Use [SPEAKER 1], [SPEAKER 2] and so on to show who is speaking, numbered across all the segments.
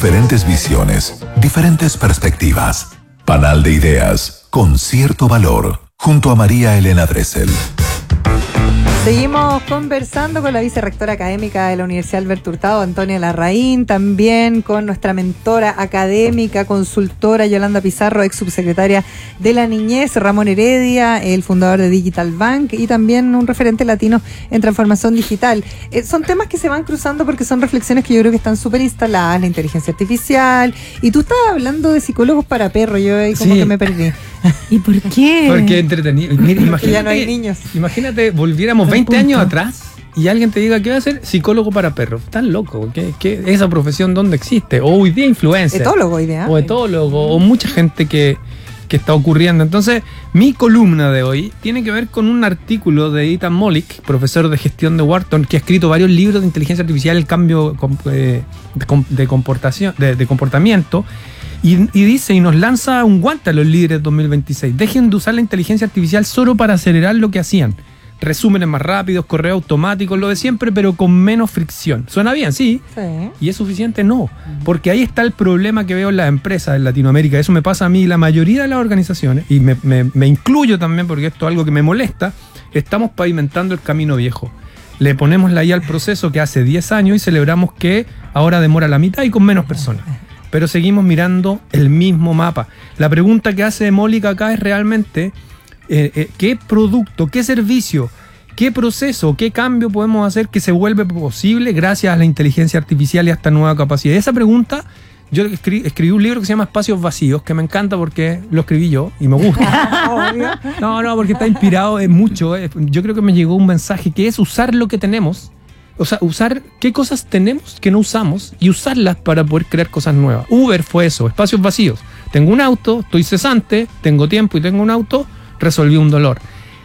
[SPEAKER 1] Diferentes visiones, diferentes perspectivas. Panal de ideas con cierto valor. Junto a María Elena Dressel.
[SPEAKER 2] Seguimos conversando con la vicerrectora académica de la Universidad Alberto Hurtado, Antonia Larraín, también con nuestra mentora académica, consultora Yolanda Pizarro, ex subsecretaria de la Niñez, Ramón Heredia, el fundador de Digital Bank y también un referente latino en transformación digital. Son temas que se van cruzando porque son reflexiones que yo creo que están súper instaladas, la inteligencia artificial, y tú estabas hablando de psicólogos para perros, yo ahí como que me perdí.
[SPEAKER 3] ¿Y por qué?
[SPEAKER 4] Porque entretenido. Mira, imagínate,
[SPEAKER 2] ya no hay niños.
[SPEAKER 4] Imagínate, volviéramos 20 años atrás y alguien te diga que va a ser psicólogo para perros. Están loco. ¿Qué esa profesión dónde existe? O hoy día influencer.
[SPEAKER 2] Etólogo hoy día.
[SPEAKER 4] O etólogo. O mucha gente que está ocurriendo. Entonces, mi columna de hoy tiene que ver con un artículo de Ethan Mollick, profesor de gestión de Wharton, que ha escrito varios libros de inteligencia artificial, el cambio de comportamiento. Y dice, y nos lanza un guante a los líderes 2026. Dejen de usar la inteligencia artificial solo para acelerar lo que hacían. Resúmenes más rápidos, correos automáticos, lo de siempre, pero con menos fricción. ¿Suena bien? Sí. ¿Y es suficiente? No. Porque ahí está el problema que veo en las empresas en Latinoamérica. Eso me pasa a mí, la mayoría de las organizaciones, y me incluyo también porque esto es algo que me molesta, estamos pavimentando el camino viejo. Le ponemos la IA al proceso que hace 10 años y celebramos que ahora demora la mitad y con menos personas. Pero seguimos mirando el mismo mapa. La pregunta que hace Mónica acá es realmente ¿qué producto, qué servicio, qué proceso, qué cambio podemos hacer que se vuelve posible gracias a la inteligencia artificial y a esta nueva capacidad? Y esa pregunta, yo escribí un libro que se llama Espacios Vacíos, que me encanta porque lo escribí yo y me gusta. No, porque está inspirado en mucho. Yo creo que me llegó un mensaje que es usar lo que tenemos. O sea, usar qué cosas tenemos que no usamos y usarlas para poder crear cosas nuevas. Uber fue eso, espacios vacíos. Tengo un auto, estoy cesante, tengo tiempo y tengo un auto, resolví un dolor.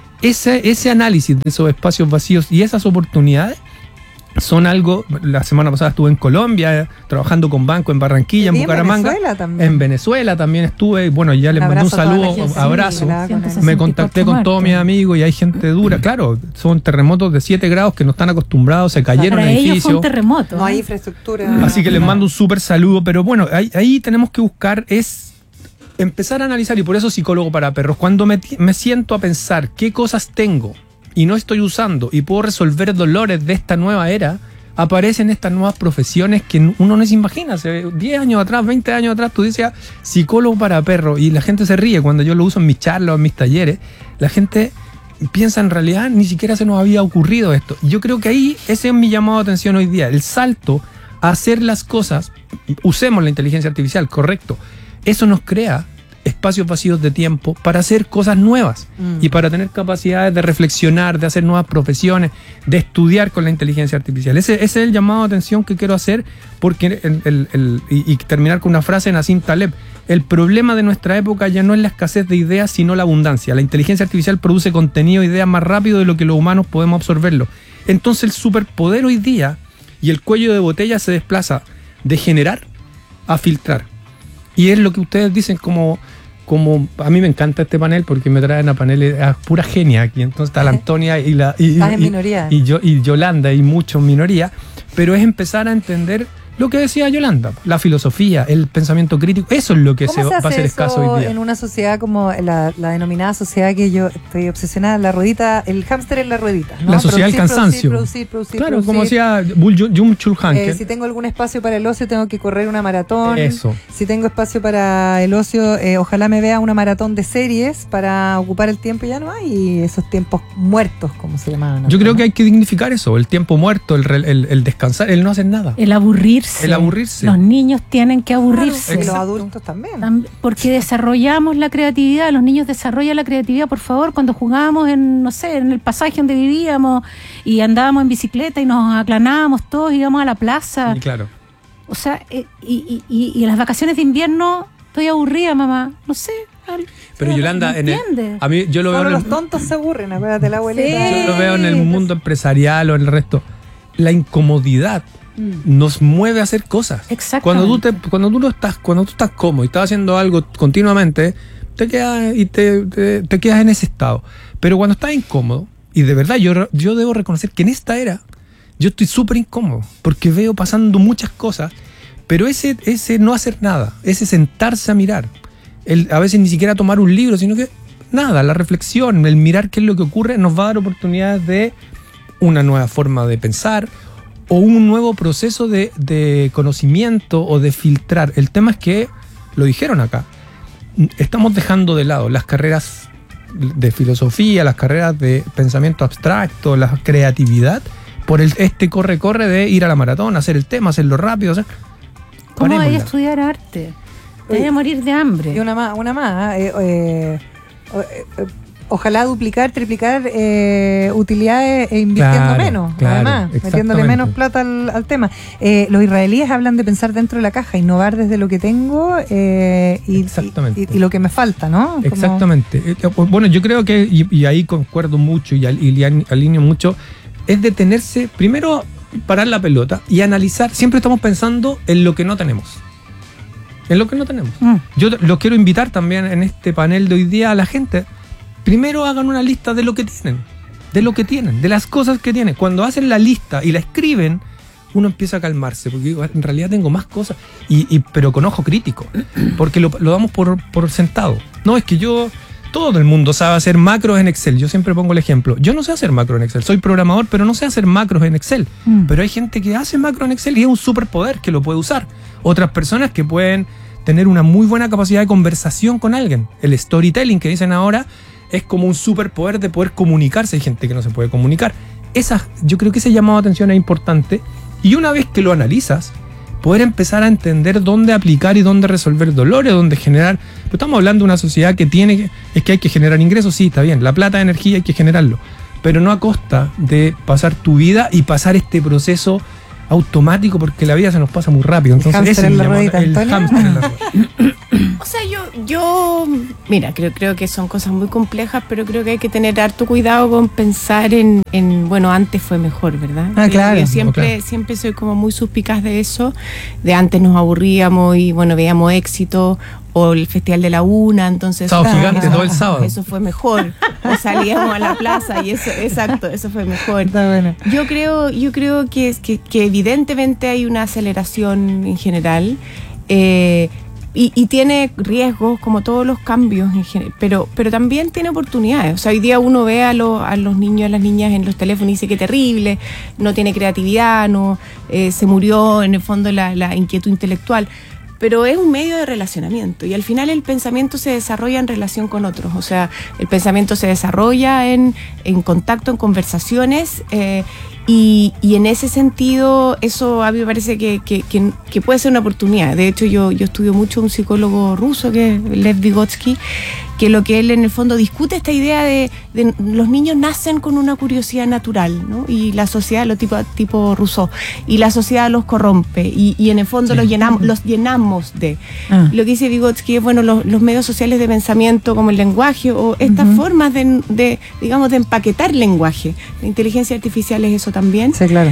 [SPEAKER 4] Ese análisis de esos espacios vacíos y esas oportunidades son algo. La semana pasada estuve en Colombia trabajando con banco en Barranquilla, en Bucaramanga. En Venezuela también estuve. Bueno, ya les mandé un saludo, abrazo. Me contacté con todos mis amigos y hay gente dura. Claro, son terremotos de 7 grados que no están acostumbrados, se cayeron edificios.
[SPEAKER 3] Ellos fue un terremoto.
[SPEAKER 2] No hay infraestructura.
[SPEAKER 4] Así que les mando un súper saludo. Pero bueno, ahí tenemos que buscar empezar a analizar, y por eso psicólogo para perros. Cuando me siento a pensar qué cosas tengo y no estoy usando y puedo resolver dolores de esta nueva era, aparecen estas nuevas profesiones que uno no se imagina. Hace 10 años atrás, 20 años atrás, tú decías psicólogo para perros y la gente se ríe cuando yo lo uso en mis charlas o en mis talleres. La gente piensa, en realidad ni siquiera se nos había ocurrido esto. Y yo creo que ahí ese es mi llamado de atención hoy día, el salto a hacer las cosas. Usemos la inteligencia artificial, correcto. Eso nos crea espacios vacíos de tiempo para hacer cosas nuevas y para tener capacidades de reflexionar, de hacer nuevas profesiones, de estudiar con la inteligencia artificial. Ese es el llamado de atención que quiero hacer, porque y terminar con una frase de Nassim Taleb. El problema de nuestra época ya no es la escasez de ideas, sino la abundancia. La inteligencia artificial produce contenido e ideas más rápido de lo que los humanos podemos absorberlo. Entonces el superpoder hoy día y el cuello de botella se desplaza de generar a filtrar. Y es lo que ustedes dicen como a mí me encanta este panel porque me traen a paneles a pura genia aquí. Entonces está la Antonia y Yolanda y muchos minoría, pero es empezar a entender lo que decía Yolanda, la filosofía, el pensamiento crítico. Eso es lo que va a ser escaso hoy día.
[SPEAKER 2] En una sociedad como la denominada sociedad que yo estoy obsesionada, la ruedita, el hámster en la ruedita, ¿no?
[SPEAKER 4] La sociedad del cansancio.
[SPEAKER 2] Producir,
[SPEAKER 4] como decía Byung-Chul Han.
[SPEAKER 2] Si tengo algún espacio para el ocio, tengo que correr una maratón.
[SPEAKER 4] Eso.
[SPEAKER 2] Si tengo espacio para el ocio, ojalá me vea una maratón de series para ocupar el tiempo. Ya no hay esos tiempos muertos, como se llamaban.
[SPEAKER 4] Yo creo que hay que dignificar eso, el tiempo muerto, el descansar, el no hacer nada.
[SPEAKER 3] El aburrirse. Los niños tienen que aburrirse.
[SPEAKER 2] Claro, y los adultos también.
[SPEAKER 3] Porque desarrollamos la creatividad. Los niños desarrollan la creatividad, por favor, cuando jugábamos en el pasaje donde vivíamos y andábamos en bicicleta y nos aplanábamos todos, íbamos a la plaza.
[SPEAKER 4] Y claro.
[SPEAKER 3] O sea, y en las vacaciones de invierno estoy aburrida, mamá. No sé.
[SPEAKER 4] Pero Yolanda, a mí yo lo veo.
[SPEAKER 2] Los tontos se aburren, acuérdate la abuelita.
[SPEAKER 4] Yo lo veo en el mundo empresarial o en el resto. La incomodidad nos mueve a hacer cosas. Cuando tú estás cómodo y estás haciendo algo continuamente, te quedas en ese estado. Pero cuando estás incómodo, y de verdad yo debo reconocer que en esta era yo estoy súper incómodo porque veo pasando muchas cosas, Pero ese no hacer nada, ese sentarse a mirar, a veces ni siquiera tomar un libro, sino que nada, la reflexión, el mirar qué es lo que ocurre, nos va a dar oportunidades de una nueva forma de pensar o un nuevo proceso de conocimiento o de filtrar. El tema es que, lo dijeron acá, estamos dejando de lado las carreras de filosofía, las carreras de pensamiento abstracto, la creatividad, por este corre de ir a la maratón, hacer el tema, hacerlo rápido.
[SPEAKER 3] ¿Cómo vaya a estudiar arte? Te voy a morir de hambre.
[SPEAKER 2] Y una más. Ojalá duplicar, triplicar utilidades e invirtiendo menos, además, metiéndole menos plata al tema. Los israelíes hablan de pensar dentro de la caja, innovar desde lo que tengo y lo que me falta, ¿no?
[SPEAKER 4] Exactamente. Bueno, yo creo que, y ahí concuerdo mucho y alineo mucho, es detenerse, primero parar la pelota y analizar. Siempre estamos pensando en lo que no tenemos. En lo que no tenemos. Yo los quiero invitar también en este panel de hoy día a la gente. Primero hagan una lista de lo que tienen, de las cosas que tienen. Cuando hacen la lista y la escriben, uno empieza a calmarse, porque en realidad tengo más cosas, pero con ojo crítico, porque lo damos por sentado. No, es que todo el mundo sabe hacer macros en Excel. Yo siempre pongo el ejemplo. Yo no sé hacer macros en Excel. Soy programador, pero no sé hacer macros en Excel. Pero hay gente que hace macros en Excel y es un superpoder que lo puede usar. Otras personas que pueden tener una muy buena capacidad de conversación con alguien. El storytelling que dicen ahora es como un superpoder de poder comunicarse. Hay gente que no se puede comunicar. Yo creo que ese llamado de atención es importante. Y una vez que lo analizas, poder empezar a entender dónde aplicar y dónde resolver dolores, dónde generar. Pero estamos hablando de una sociedad que hay que generar ingresos, sí, está bien, la plata, energía, hay que generarlo, pero no a costa de pasar tu vida y pasar este proceso automático, porque la vida se nos pasa muy rápido. Entonces, ese es el hámster en la rueda.
[SPEAKER 5] O sea, yo mira, creo que son cosas muy complejas, pero creo que hay que tener harto cuidado con pensar en bueno, antes fue mejor, ¿verdad?
[SPEAKER 2] Claro.
[SPEAKER 5] Yo siempre soy como muy suspicaz de eso, de antes nos aburríamos y bueno, veíamos éxito, o el Festival de la Una, entonces
[SPEAKER 4] sábado gigante todo el sábado.
[SPEAKER 5] Eso fue mejor. O salíamos a la plaza y eso fue mejor.
[SPEAKER 2] Está bueno.
[SPEAKER 5] Yo creo que evidentemente hay una aceleración en general. Y tiene riesgos como todos los cambios, pero también tiene oportunidades. O sea, hoy día uno ve a los niños y a las niñas en los teléfonos y dice que terrible, no tiene creatividad, se murió en el fondo la inquietud intelectual. Pero es un medio de relacionamiento y al final el pensamiento se desarrolla en relación con otros. O sea, el pensamiento se desarrolla en contacto, en conversaciones. Y en ese sentido, eso a mí me parece que puede ser una oportunidad. De hecho, yo estudio mucho un psicólogo ruso, que es Lev Vygotsky, que lo que él en el fondo discute esta idea de los niños nacen con una curiosidad natural, ¿no? Y la sociedad, lo tipo Rousseau, y la sociedad los corrompe, y en el fondo los llenamos de. Lo que dice Vygotsky es, bueno, los medios sociales de pensamiento como el lenguaje, o estas formas de empaquetar lenguaje. La inteligencia artificial es eso también.
[SPEAKER 2] Sí, claro.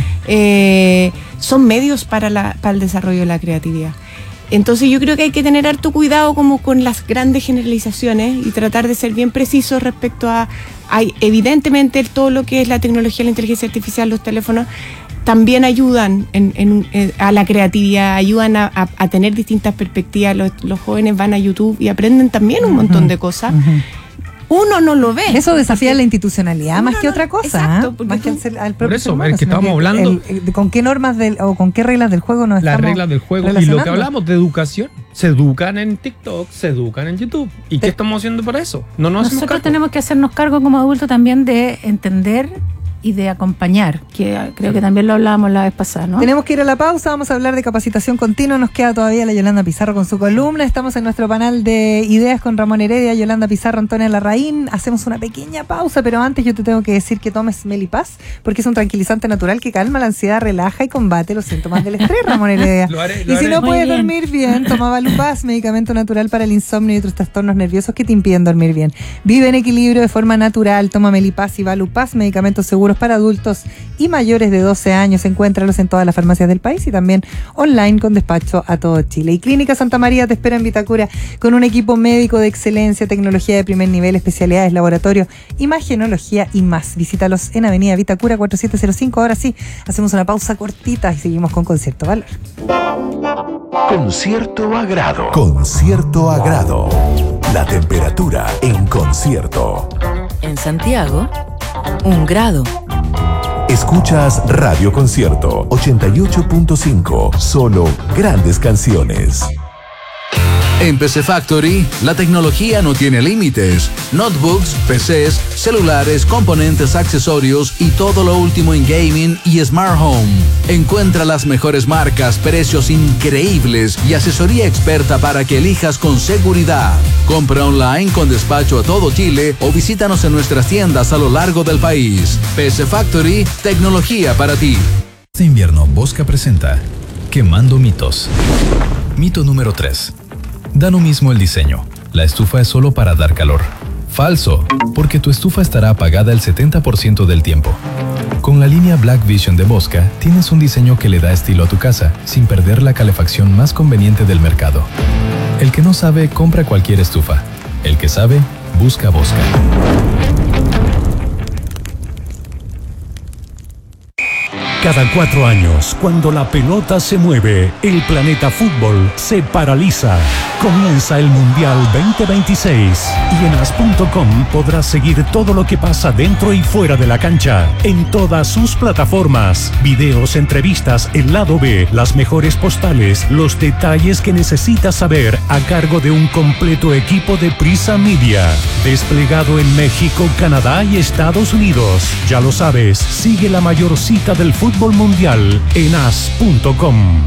[SPEAKER 5] Son medios para el desarrollo de la creatividad. Entonces yo creo que hay que tener harto cuidado como con las grandes generalizaciones y tratar de ser bien precisos respecto a evidentemente todo lo que es la tecnología, la inteligencia artificial, los teléfonos también ayudan a la creatividad, ayudan a tener distintas perspectivas. Los jóvenes van a YouTube y aprenden también un montón de cosas. Uno no lo ve.
[SPEAKER 2] Eso desafía la institucionalidad más que otra cosa.
[SPEAKER 5] Exacto,
[SPEAKER 2] más que al propio
[SPEAKER 4] por eso,
[SPEAKER 2] humano,
[SPEAKER 4] es que estamos hablando
[SPEAKER 2] con qué normas o con qué reglas del juego nos estamos
[SPEAKER 4] las reglas del juego. Y lo que hablamos de educación, se educan en TikTok, se educan en YouTube. ¿Y qué estamos haciendo para eso?
[SPEAKER 3] Nosotros tenemos que hacernos cargo como adultos también de entender y de acompañar, que creo que también lo hablábamos la vez pasada, ¿no?
[SPEAKER 2] Tenemos que ir a la pausa, vamos a hablar de capacitación continua, nos queda todavía la Yolanda Pizarro con su columna, estamos en nuestro panel de ideas con Ramón Heredia, Yolanda Pizarro, Antonia Larraín, hacemos una pequeña pausa, pero antes yo te tengo que decir que tomes Melipaz, porque es un tranquilizante natural que calma la ansiedad, relaja y combate los síntomas del estrés, Ramón Heredia.
[SPEAKER 4] Lo haré.
[SPEAKER 2] Si no puedes dormir bien, toma Valupaz, medicamento natural para el insomnio y otros trastornos nerviosos que te impiden dormir bien. Vive en equilibrio de forma natural, toma Melipaz y Valupaz, medicamento seguro seguros para adultos y mayores de 12 años. Encuéntralos en todas las farmacias del país y también online con despacho a todo Chile. Y Clínica Santa María te espera en Vitacura con un equipo médico de excelencia, tecnología de primer nivel, especialidades, laboratorio, imagenología y más. Visítalos en Avenida Vitacura 4705. Ahora sí, hacemos una pausa cortita y seguimos con Concierto Valor.
[SPEAKER 1] Con cierto agrado. Con cierto agrado. La temperatura en concierto.
[SPEAKER 6] En Santiago, 1 grado.
[SPEAKER 1] Escuchas Radio Concierto 88.5. Solo grandes canciones.
[SPEAKER 7] En PC Factory, la tecnología no tiene límites. Notebooks, PCs, celulares, componentes, accesorios y todo lo último en gaming y smart home. Encuentra las mejores marcas, precios increíbles y asesoría experta para que elijas con seguridad. Compra online con despacho a todo Chile o visítanos en nuestras tiendas a lo largo del país. PC Factory, tecnología para ti.
[SPEAKER 8] Este invierno, Bosca presenta Quemando mitos. Mito número 3. Da lo mismo el diseño. La estufa es solo para dar calor. Falso, porque tu estufa estará apagada el 70% del tiempo. Con la línea Black Vision de Bosca, tienes un diseño que le da estilo a tu casa, sin perder la calefacción más conveniente del mercado. El que no sabe, compra cualquier estufa. El que sabe, busca Bosca.
[SPEAKER 9] Cada 4 años, cuando la pelota se mueve, el planeta fútbol se paraliza. Comienza el Mundial 2026 y en as.com podrás seguir todo lo que pasa dentro y fuera de la cancha, en todas sus plataformas. Videos, entrevistas, el lado B, las mejores postales, los detalles que necesitas saber a cargo de un completo equipo de Prisa Media. Desplegado en México, Canadá y Estados Unidos. Ya lo sabes, sigue la mayor cita del fútbol mundial en as.com.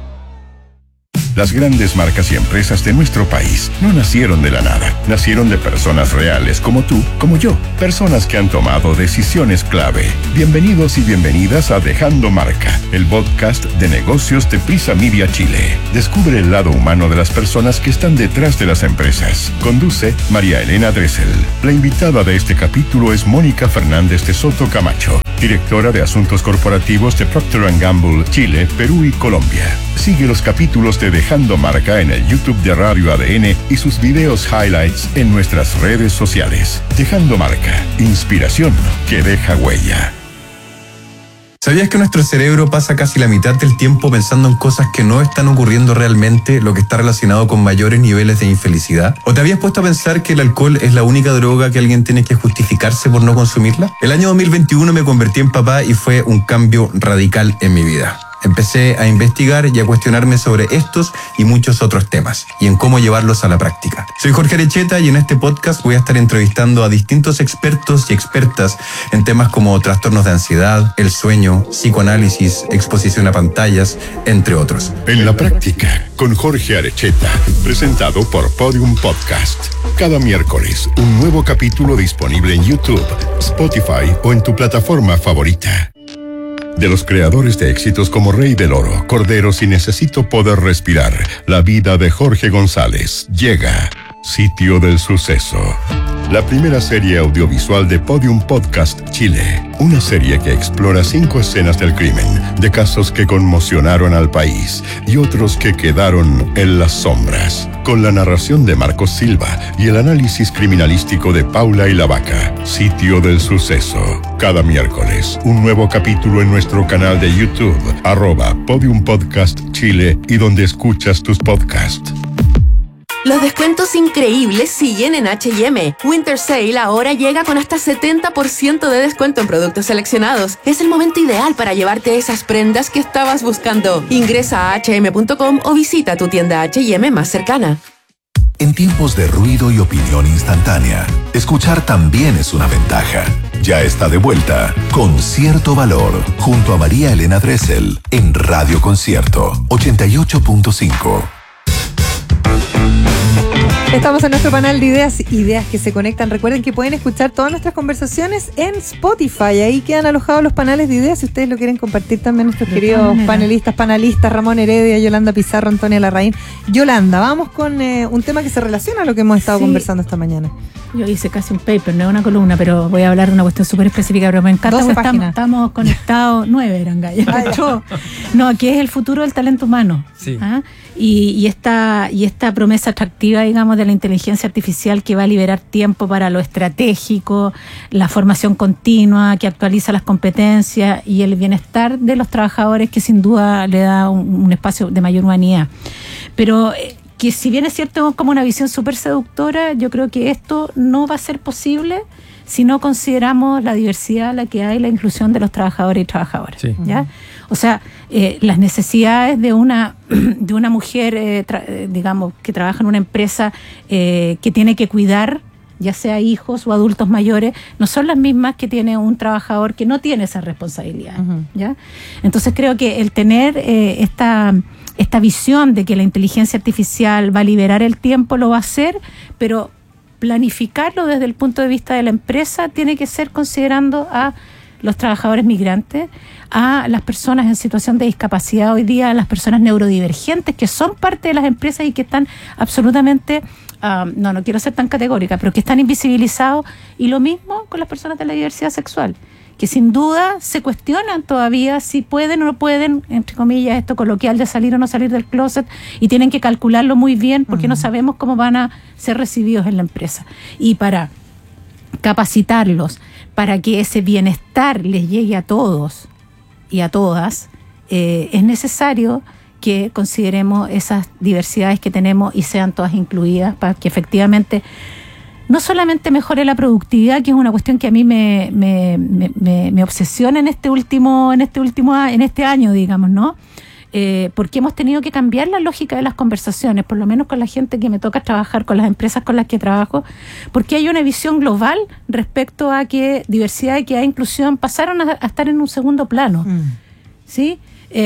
[SPEAKER 10] Las grandes marcas y empresas de nuestro país no nacieron de la nada. Nacieron de personas reales como tú, como yo. Personas que han tomado decisiones clave. Bienvenidos y bienvenidas a Dejando Marca, el podcast de negocios de Prisa Media Chile. Descubre el lado humano de las personas que están detrás de las empresas. Conduce María Elena Dressel. La invitada de este capítulo es Mónica Fernández de Soto Camacho, directora de Asuntos Corporativos de Procter & Gamble, Chile, Perú y Colombia. Sigue los capítulos de Dejando Marca en el YouTube de Radio ADN y sus videos highlights en nuestras redes sociales. Dejando Marca, inspiración que deja huella.
[SPEAKER 11] ¿Sabías que nuestro cerebro pasa casi la mitad del tiempo pensando en cosas que no están ocurriendo realmente, lo que está relacionado con mayores niveles de infelicidad? ¿O te habías puesto a pensar que el alcohol es la única droga que alguien tiene que justificarse por no consumirla? El año 2021 me convertí en papá y fue un cambio radical en mi vida. Empecé a investigar y a cuestionarme sobre estos y muchos otros temas y en cómo llevarlos a la práctica. Soy Jorge Arecheta y en este podcast voy a estar entrevistando a distintos expertos y expertas en temas como trastornos de ansiedad, el sueño, psicoanálisis, exposición a pantallas, entre otros.
[SPEAKER 10] En la práctica, con Jorge Arecheta, presentado por Podium Podcast. Cada miércoles, un nuevo capítulo disponible en YouTube, Spotify o en tu plataforma favorita. De los creadores de éxitos como Rey del Oro, Corderos y Necesito Poder Respirar, la vida de Jorge González llega. Sitio del Suceso. La primera serie audiovisual de Podium Podcast Chile. Una serie que explora 5 escenas del crimen, de casos que conmocionaron al país y otros que quedaron en las sombras. Con la narración de Marcos Silva y el análisis criminalístico de Paula y la Vaca. Sitio del Suceso. Cada miércoles, un nuevo capítulo en nuestro canal de YouTube, @Podium Podcast Chile y donde escuchas tus podcasts.
[SPEAKER 12] Los descuentos increíbles siguen en H&M. Winter Sale ahora llega con hasta 70% de descuento en productos seleccionados. Es el momento ideal para llevarte esas prendas que estabas buscando. Ingresa a hm.com o visita tu tienda H&M más cercana.
[SPEAKER 1] En tiempos de ruido y opinión instantánea, escuchar también es una ventaja. Ya está de vuelta Con Cierto Valor, junto a María Elena Dressel, en Radio Concierto 88.5.
[SPEAKER 2] Estamos en nuestro panel de ideas que se conectan. Recuerden que pueden escuchar todas nuestras conversaciones en Spotify. Ahí quedan alojados los paneles de ideas si ustedes lo quieren compartir también nuestros queridos panelistas, Ramón Heredia, Yolanda Pizarro, Antonia Larraín. Yolanda, vamos con un tema que se relaciona a lo que hemos estado conversando esta mañana.
[SPEAKER 3] Yo hice casi un paper, no es una columna, pero voy a hablar de una cuestión súper específica, pero me encanta porque estamos conectados, 9 eran gallas. No, que es el futuro del talento humano.
[SPEAKER 4] Sí.
[SPEAKER 3] ¿Ah? Y esta promesa atractiva, digamos, de la inteligencia artificial que va a liberar tiempo para lo estratégico, la formación continua, que actualiza las competencias y el bienestar de los trabajadores, que sin duda le da un espacio de mayor humanidad. Pero que si bien es cierto como una visión súper seductora, yo creo que esto no va a ser posible si no consideramos la diversidad, la que hay, la inclusión de los trabajadores y trabajadoras.
[SPEAKER 4] Sí.
[SPEAKER 3] ¿Ya? O sea, las necesidades de una mujer, digamos, que trabaja en una empresa que tiene que cuidar, ya sea hijos o adultos mayores, no son las mismas que tiene un trabajador que no tiene esa responsabilidad. ¿Ya? Entonces creo que el tener esta visión de que la inteligencia artificial va a liberar el tiempo lo va a hacer, pero planificarlo desde el punto de vista de la empresa tiene que ser considerando a los trabajadores migrantes, a las personas en situación de discapacidad hoy día, a las personas neurodivergentes que son parte de las empresas y que están absolutamente, no quiero ser tan categórica, pero que están invisibilizados, y lo mismo con las personas de la diversidad sexual, que sin duda se cuestionan todavía si pueden o no pueden, entre comillas, esto coloquial de salir o no salir del closet, y tienen que calcularlo muy bien porque no sabemos cómo van a ser recibidos en la empresa. Y para capacitarlos, para que ese bienestar les llegue a todos y a todas, es necesario que consideremos esas diversidades que tenemos y sean todas incluidas para que efectivamente no solamente mejore la productividad, que es una cuestión que a mí me obsesiona en este año, digamos, ¿no? Porque hemos tenido que cambiar la lógica de las conversaciones, por lo menos con la gente que me toca trabajar, con las empresas con las que trabajo, porque hay una visión global respecto a que diversidad, equidad e inclusión pasaron a estar en un segundo plano, ¿sí?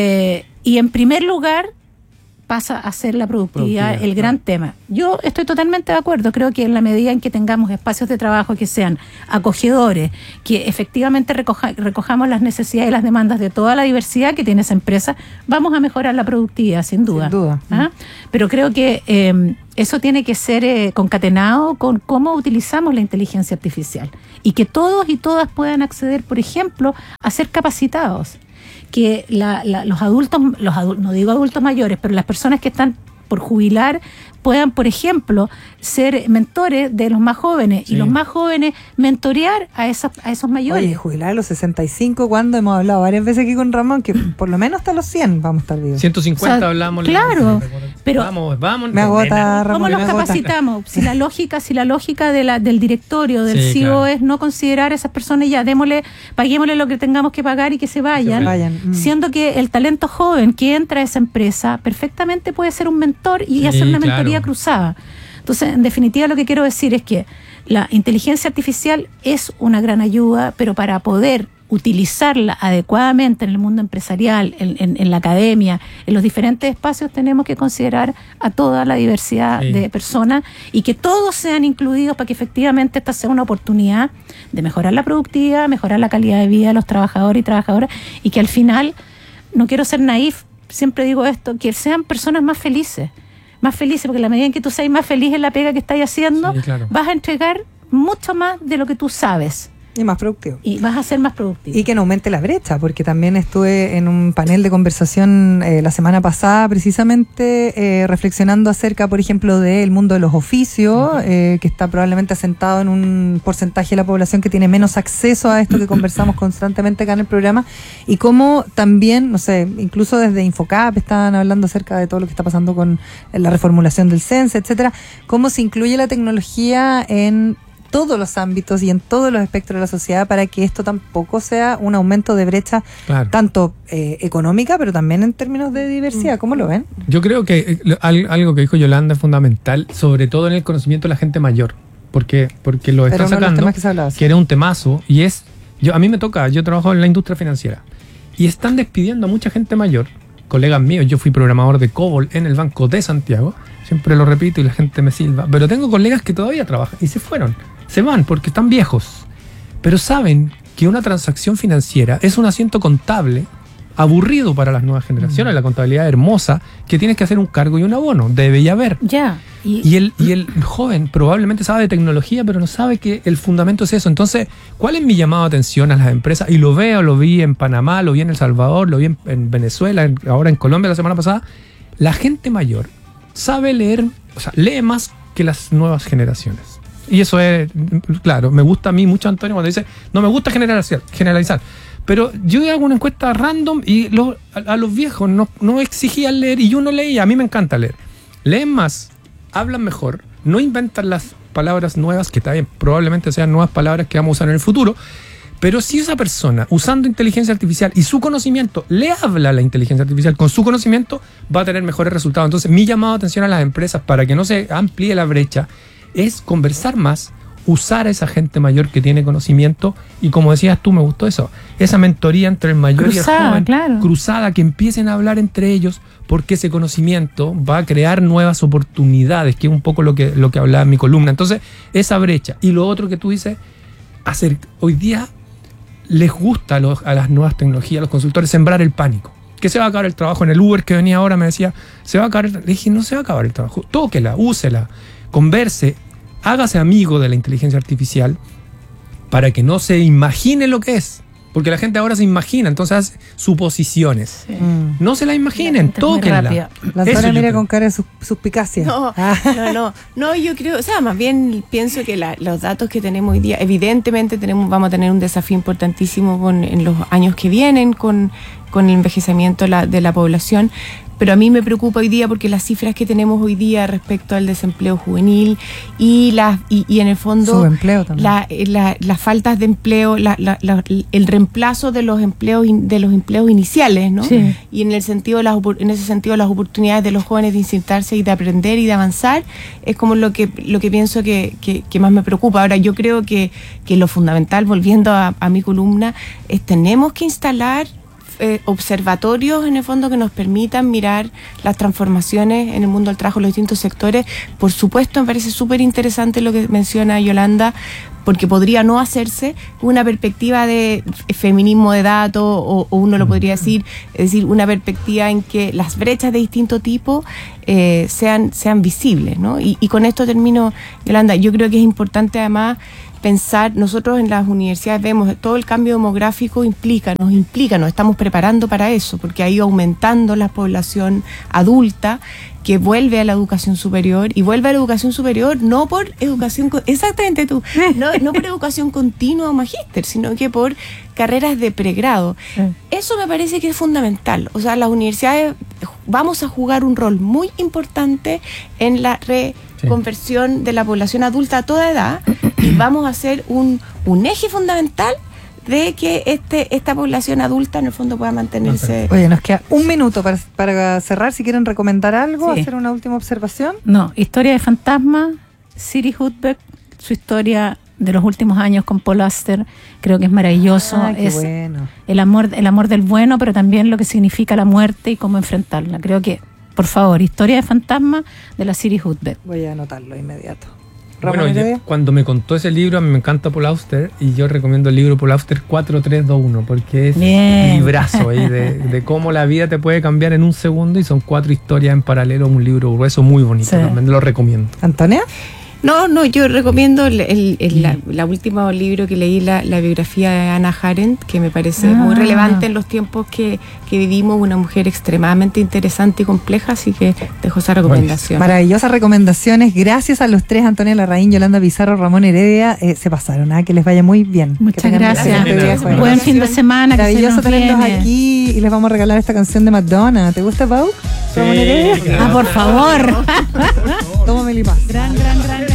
[SPEAKER 3] Y en primer lugar pasa a ser la productividad el gran tema. Yo estoy totalmente de acuerdo, creo que en la medida en que tengamos espacios de trabajo que sean acogedores, que efectivamente recojamos las necesidades y las demandas de toda la diversidad que tiene esa empresa, vamos a mejorar la productividad, sin duda.
[SPEAKER 2] Sin duda.
[SPEAKER 3] ¿Ah? Pero creo que eso tiene que ser concatenado con cómo utilizamos la inteligencia artificial y que todos y todas puedan acceder, por ejemplo, a ser capacitados. Que los adultos, no digo adultos mayores, pero las personas que están por jubilar puedan, por ejemplo, ser mentores de los más jóvenes, y los más jóvenes mentorear a esos mayores.
[SPEAKER 2] Oye, jubilar a los 65, cuando hemos hablado varias veces aquí con Ramón, que por lo menos hasta los 100 vamos a estar vivos.
[SPEAKER 4] 150 hablamos.
[SPEAKER 3] Claro, pero
[SPEAKER 4] vamos.
[SPEAKER 3] Me agota, Ramón. ¿Cómo los capacitamos? Si la lógica del directorio, del CEO es no considerar a esas personas, ya paguémosle lo que tengamos que pagar y que se vayan. Siendo que el talento joven que entra a esa empresa perfectamente puede ser un mentor y hacer una mentoría cruzada. Entonces, en definitiva, lo que quiero decir es que la inteligencia artificial es una gran ayuda, pero para poder utilizarla adecuadamente en el mundo empresarial, en la academia, en los diferentes espacios, tenemos que considerar a toda la diversidad de personas y que todos sean incluidos para que efectivamente esta sea una oportunidad de mejorar la productividad, mejorar la calidad de vida de los trabajadores y trabajadoras, y que al final, no quiero ser naif, siempre digo esto, que sean personas más felices, porque en la medida en que tú seas más feliz en la pega que estás haciendo, vas a entregar mucho más de lo que tú sabes.
[SPEAKER 2] Y más productivo.
[SPEAKER 3] Y vas a ser más productivo.
[SPEAKER 2] Y que no aumente la brecha, porque también estuve en un panel de conversación la semana pasada, precisamente reflexionando acerca, por ejemplo, del mundo de los oficios, que está probablemente asentado en un porcentaje de la población que tiene menos acceso a esto que conversamos constantemente acá en el programa, y cómo también, no sé, incluso desde Infocap estaban hablando acerca de todo lo que está pasando con la reformulación del CENSE, etcétera, cómo se incluye la tecnología en todos los ámbitos y en todos los espectros de la sociedad para que esto tampoco sea un aumento de brecha tanto económica, pero también en términos de diversidad. ¿Cómo lo ven?
[SPEAKER 4] Yo creo que algo que dijo Yolanda es fundamental, sobre todo en el conocimiento de la gente mayor, porque lo está sacando, que era un temazo, y a mí me toca, yo trabajo en la industria financiera, y están despidiendo a mucha gente mayor, colegas míos. Yo fui programador de COBOL en el Banco de Santiago, siempre lo repito y la gente me silba, pero tengo colegas que todavía trabajan y se van porque están viejos, pero saben que una transacción financiera es un asiento contable aburrido para las nuevas generaciones. La contabilidad hermosa, que tienes que hacer un cargo y un abono, debe ya haber. Y el joven probablemente sabe de tecnología, pero no sabe que el fundamento es eso. Entonces, ¿cuál es mi llamado de atención a las empresas? Y lo vi en Panamá, lo vi en El Salvador, lo vi en Venezuela, ahora en Colombia la semana pasada. La gente mayor sabe leer, o sea, lee más que las nuevas generaciones. Y eso es, claro, me gusta a mí mucho Antonio cuando dice, no me gusta generalizar. Pero yo hago una encuesta random y a los viejos no exigían leer y yo no leía. A mí me encanta leer. Leen más, hablan mejor, no inventan las palabras nuevas, que también probablemente sean nuevas palabras que vamos a usar en el futuro, pero si esa persona, usando inteligencia artificial y su conocimiento, le habla a la inteligencia artificial con su conocimiento, va a tener mejores resultados. Entonces, mi llamado de atención a las empresas para que no se amplíe la brecha es conversar más, usar a esa gente mayor que tiene conocimiento y, como decías tú, me gustó eso, esa mentoría entre el mayor y el joven, claro, cruzada, que empiecen a hablar entre ellos, porque ese conocimiento va a crear nuevas oportunidades, que es un poco lo que hablaba en mi columna. Entonces, esa brecha. Y lo otro que tú dices, hoy día les gusta a las nuevas tecnologías, a los consultores, sembrar el pánico. Que se va a acabar el trabajo. En el Uber que venía ahora me decía, se va a acabar. Le dije, no se va a acabar el trabajo. Tóquela, úsela, converse, hágase amigo de la inteligencia artificial para que no se imagine lo que es. Porque la gente ahora se imagina, entonces hace suposiciones. Sí. No se la imaginen, tóquenla.
[SPEAKER 2] La Antonia mira con cara de suspicacia.
[SPEAKER 5] No, yo creo, o sea, más bien pienso que los datos que tenemos hoy día, evidentemente vamos a tener un desafío importantísimo en los años que vienen con el envejecimiento de la población. Pero a mí me preocupa hoy día porque las cifras que tenemos hoy día respecto al desempleo juvenil y en el fondo
[SPEAKER 2] subempleo también,
[SPEAKER 5] las faltas de empleo, el reemplazo de los empleos iniciales, ¿no? Sí. Y en ese sentido las oportunidades de los jóvenes de insertarse y de aprender y de avanzar es como lo que pienso que más me preocupa. Ahora, yo creo que lo fundamental, volviendo a mi columna, es tenemos que instalar observatorios en el fondo que nos permitan mirar las transformaciones en el mundo del trabajo en los distintos sectores. Por supuesto, me parece súper interesante lo que menciona Yolanda, porque podría no hacerse una perspectiva de feminismo de datos o uno lo podría decir, es decir, una perspectiva en que las brechas de distinto tipo sean visibles, ¿no? Y con esto termino, Yolanda. Yo creo que es importante además pensar, nosotros en las universidades vemos todo el cambio demográfico nos estamos preparando para eso, porque ha ido aumentando la población adulta que vuelve a la educación superior, y vuelve a la educación superior no por educación, exactamente tú, no por educación continua o magíster, sino que por carreras de pregrado. Eso me parece que es fundamental. O sea, las universidades vamos a jugar un rol muy importante en la reconversión de la población adulta a toda edad, y vamos a ser un eje fundamental de que esta población adulta en el fondo pueda mantenerse.
[SPEAKER 2] Oye, nos queda un minuto para cerrar. Si quieren recomendar algo, hacer una última observación.
[SPEAKER 3] No, Historia de Fantasma, Siri Hutbeck, su historia de los últimos años con Paul Auster, creo que es maravilloso. Es
[SPEAKER 2] bueno.
[SPEAKER 3] el amor del bueno, pero también lo que significa la muerte y cómo enfrentarla. Creo que, por favor, Historia de Fantasma de la Siri Hutbeck.
[SPEAKER 2] Voy a anotarlo inmediato.
[SPEAKER 4] Bueno, cuando me contó ese libro, a mí me encanta Paul Auster, y yo recomiendo el libro Paul Auster 4321, porque es un librazo ahí de cómo la vida te puede cambiar en un segundo, y son 4 historias en paralelo, un libro grueso muy bonito, también lo recomiendo.
[SPEAKER 2] ¿Antonia?
[SPEAKER 5] No, yo recomiendo la última libro que leí, la biografía de Hannah Arendt, que me parece muy relevante en los tiempos que vivimos, una mujer extremadamente interesante y compleja, así que dejo esa recomendación.
[SPEAKER 2] Maravillosas recomendaciones, gracias a los tres, Antonia Larraín, Yolanda Pizarro, Ramón Heredia, se pasaron, que les vaya muy bien.
[SPEAKER 3] Muchas gracias. Buen fin de semana.
[SPEAKER 2] Maravilloso tenerlos aquí, y les vamos a regalar esta canción de Madonna. ¿Te gusta, Pau?
[SPEAKER 3] Sí, Ramón Heredia. Por favor.
[SPEAKER 2] Tómame el paz.
[SPEAKER 3] Gran